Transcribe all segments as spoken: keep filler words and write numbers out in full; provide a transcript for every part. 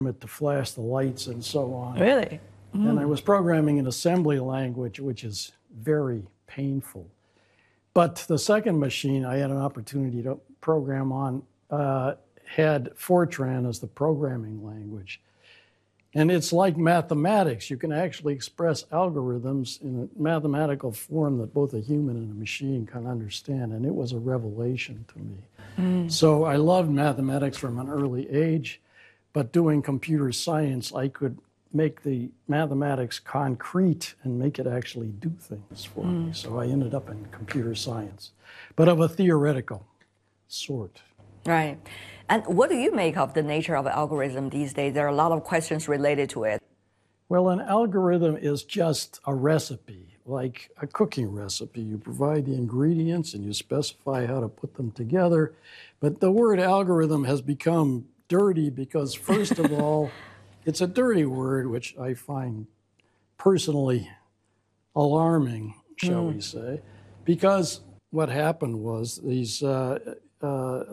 it to flash the lights and so on. Really? Mm. And I was programming in assembly language, which is very painful. But the second machine I had an opportunity to program on uh, had Fortran as the programming language. And it's like mathematics. You can actually express algorithms in a mathematical form that both a human and a machine can understand. And it was a revelation to me. Mm. So I loved mathematics from an early age, but doing computer science, I could make the mathematics concrete and make it actually do things for mm. me. So I ended up in computer science, but of a theoretical sort. Right. And what do you make of the nature of algorithm these days? There are a lot of questions related to it. Well, an algorithm is just a recipe, like a cooking recipe. You provide the ingredients and you specify how to put them together. But the word algorithm has become dirty because, first of all, it's a dirty word, which I find personally alarming, shall mm. we say, because what happened was these uh, uh,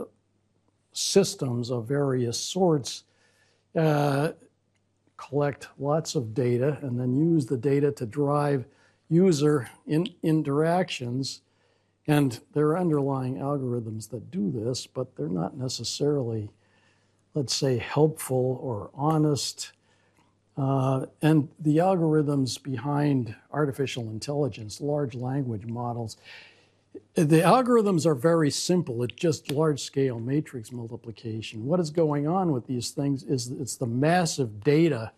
systems of various sorts uh, collect lots of data and then use the data to drive user in interactions. And there are underlying algorithms that do this, but they're not necessarily, let's say, helpful or honest. Uh, and the algorithms behind artificial intelligence, large language models, the algorithms are very simple. It's just large-scale matrix multiplication. What is going on with these things is it's the massive data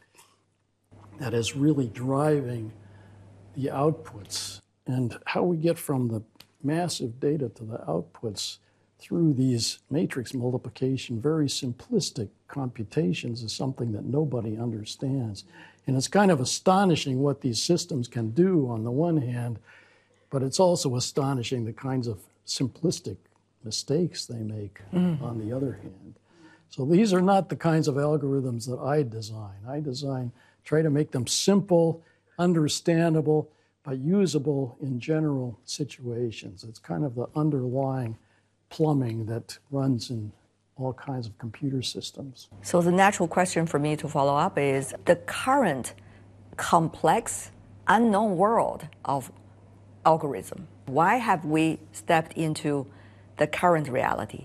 that is really driving the outputs. And how we get from the massive data to the outputs through these matrix multiplication, very simplistic computations, is something that nobody understands. And it's kind of astonishing what these systems can do on the one hand, but it's also astonishing the kinds of simplistic mistakes they make mm. on the other hand. So these are not the kinds of algorithms that I design. I design, try to make them simple, understandable, but usable in general situations. It's kind of the underlying plumbing that runs in all kinds of computer systems. So the natural question for me to follow up is the current complex, unknown world of algorithm. Why have we stepped into the current reality?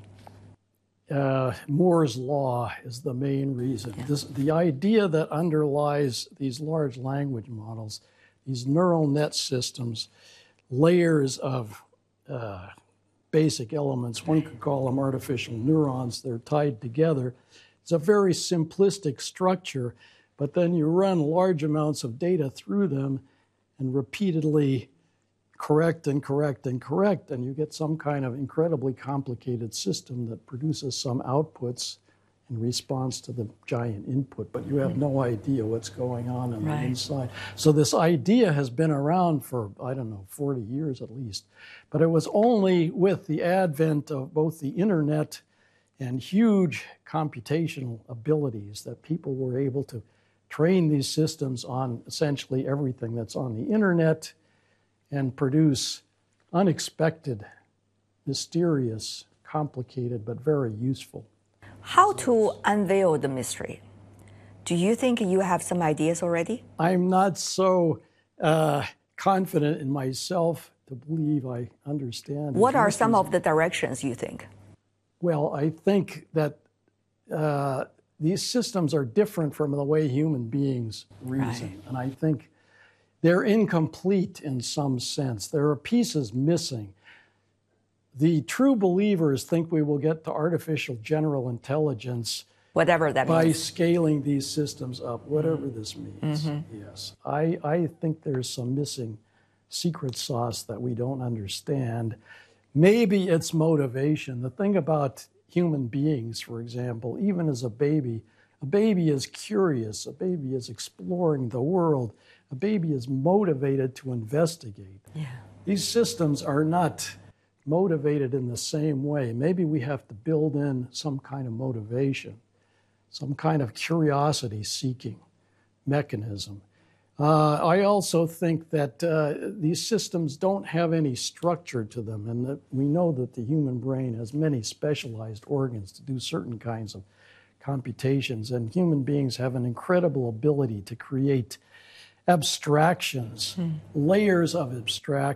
Uh, Moore's law is the main reason. Yeah. This, the idea that underlies these large language models, these neural net systems, layers of uh, basic elements, one could call them artificial neurons, they're tied together. It's a very simplistic structure, but then you run large amounts of data through them and repeatedly correct and correct and correct, and you get some kind of incredibly complicated system that produces some outputs in response to the giant input, but you have no idea what's going on on right. the inside. So this idea has been around for, I don't know, forty years at least, but it was only with the advent of both the internet and huge computational abilities that people were able to train these systems on essentially everything that's on the internet and produce unexpected, mysterious, complicated, but very useful. How to unveil the mystery? Do you think you have some ideas already? I'm not so uh, confident in myself to believe I understand. What are some of the directions you think? Well, I think that uh, these systems are different from the way human beings reason. Right. And I think they're incomplete in some sense. There are pieces missing. The true believers think we will get to artificial general intelligence whatever that by means. scaling these systems up, whatever this means. Mm-hmm. Yes. I, I think there's some missing secret sauce that we don't understand. Maybe it's motivation. The thing about human beings, for example, even as a baby, a baby is curious, a baby is exploring the world, a baby is motivated to investigate. Yeah. These systems are not motivated in the same way. Maybe we have to build in some kind of motivation, some kind of curiosity-seeking mechanism. Uh, I also think that uh, these systems don't have any structure to them, and that we know that the human brain has many specialized organs to do certain kinds of computations, and human beings have an incredible ability to create abstractions, mm. layers of abstraction.